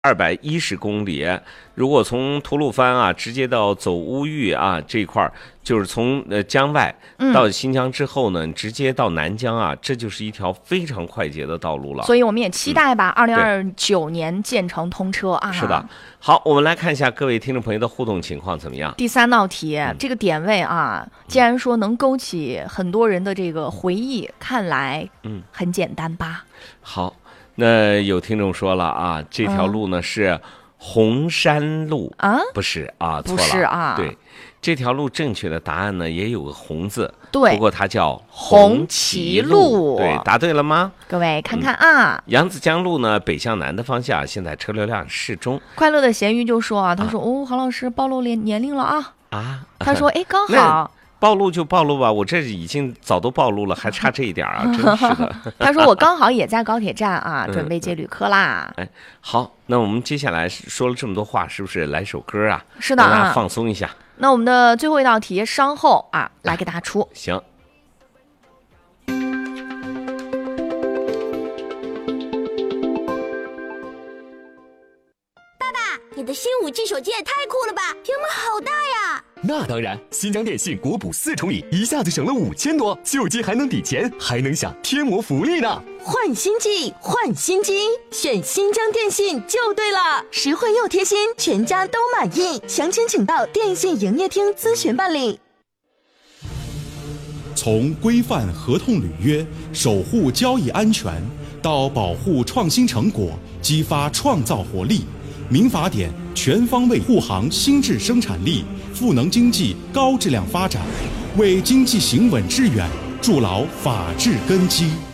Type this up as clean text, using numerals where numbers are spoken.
210公里，如果从吐鲁番啊直接到走乌峪啊这一块儿，就是从江外到新疆之后呢，直接到南疆啊，这就是一条非常快捷的道路了。 所以我们也期待吧，2029年建成通车啊。 是的。好，我们来看一下各位听众朋友的互动情况怎么样。 第3道题，这个点位啊，既然说能勾起很多人的这个回忆，看来很简单吧？ 好。那有听众说了啊，这条路呢是红山路啊， 不是啊，错了， 不是啊， 对，这条路正确的答案呢也有个红字， 对， 不过它叫红旗路， 对，答对了吗？ 各位看看啊， 扬子江路呢北向南的方向，现在车流量适中。 快乐的咸鱼就说啊，他说哦，郝老师暴露年龄了啊，他说哎，刚好。 暴露就暴露吧，我这已经早都暴露了，还差这一点啊，真是的。 他说我刚好也在高铁站啊，准备接旅客啦。 哎，好，那我们接下来说了这么多话，是不是来首歌啊？ 是的啊， 让大家放松一下。 那我们的最后一道题，稍后啊来给大家出。 行。 爸爸，你的新5G 手机也太酷了吧，屏幕好大呀！ 那当然，新疆电信国补4重礼，一下子省了5000多，旧机还能抵钱，还能享天魔福利呢！ 换新机，换新机，选新疆电信就对了，实惠又贴心，全家都满意。详情请到电信营业厅咨询办理。 从规范合同履约、守护交易安全，到保护创新成果、激发创造活力，民法典全方位护航新质生产力，赋能经济高质量发展，为经济行稳致远筑牢法治根基。